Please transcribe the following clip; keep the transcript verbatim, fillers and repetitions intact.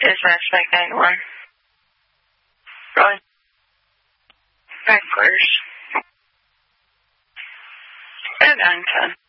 is our second one. Going backwards. And uncut.